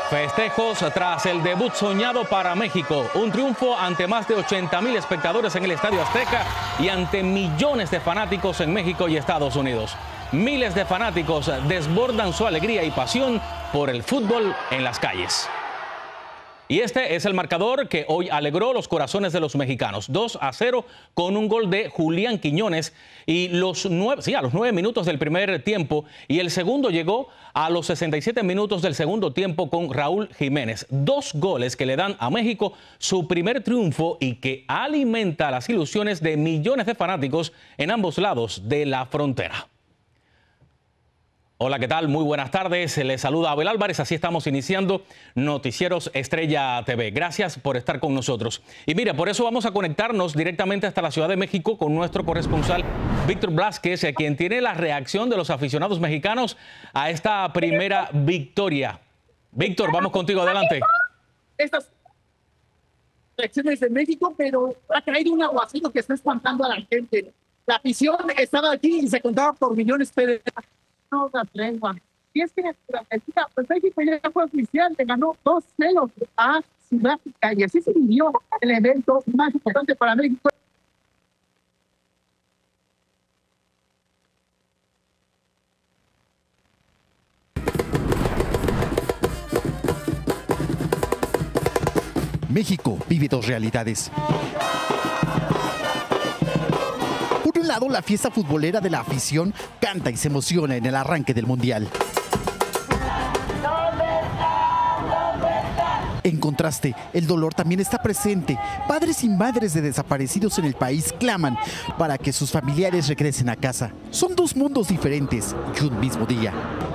Festejos tras el debut soñado para México. Un triunfo ante más de 80,000 espectadores en el Estadio Azteca y ante millones de fanáticos en México y Estados Unidos. Miles de fanáticos desbordan su alegría y pasión por el fútbol en las calles. Y este es el marcador que hoy alegró los corazones de los mexicanos. 2-0 con un gol de Julián Quiñones y a los 9 minutos del primer tiempo, y el segundo llegó a los 67 minutos del segundo tiempo con Raúl Jiménez. 2 goles que le dan a México su primer triunfo y que alimenta las ilusiones de millones de fanáticos en ambos lados de la frontera. Hola, ¿qué tal? Muy buenas tardes. Les saluda Abel Álvarez. Así estamos iniciando Noticieros Estrella TV. Gracias por estar con nosotros. Y mira, por eso vamos a conectarnos directamente hasta la Ciudad de México con nuestro corresponsal Víctor Blázquez, quien tiene la reacción de los aficionados mexicanos a esta primera victoria. Víctor, vamos contigo. Adelante. Estas reacciones de México, pero ha traído un aguacero que está espantando a la gente. La afición estaba aquí y se contaba por millones, pero no da tregua. Y es que pues México ya fue oficial, le ganó 2-0 a Sudáfrica y así se vivió el evento más importante para México. México vive 2 realidades. Por un lado, la fiesta futbolera de la afición canta y se emociona en el arranque del Mundial. En contraste, el dolor también está presente. Padres y madres de desaparecidos en el país claman para que sus familiares regresen a casa. Son 2 mundos diferentes y un mismo día.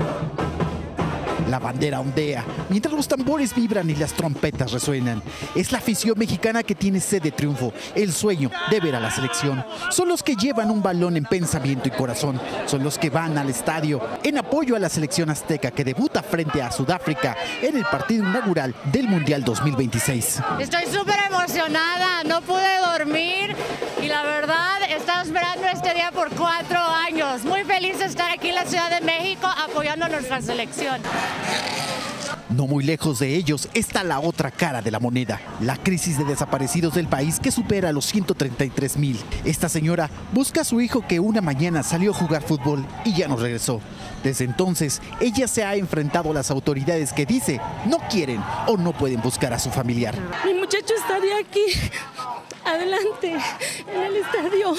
La bandera ondea, mientras los tambores vibran y las trompetas resuenan. Es la afición mexicana que tiene sed de triunfo, el sueño de ver a la selección. Son los que llevan un balón en pensamiento y corazón. Son los que van al estadio en apoyo a la selección azteca que debuta frente a Sudáfrica en el partido inaugural del Mundial 2026. Estoy súper emocionada, no pude dormir y la verdad estaba esperando este día por 4 años. Muy feliz de estar aquí en la Ciudad de México apoyando a nuestra selección. No muy lejos de ellos está la otra cara de la moneda, la crisis de desaparecidos del país que supera los 133,000. Esta señora busca a su hijo que una mañana salió a jugar fútbol y ya no regresó. Desde entonces, ella se ha enfrentado a las autoridades que dice no quieren o no pueden buscar a su familiar. Mi muchacho estaría aquí, adelante, en el estadio.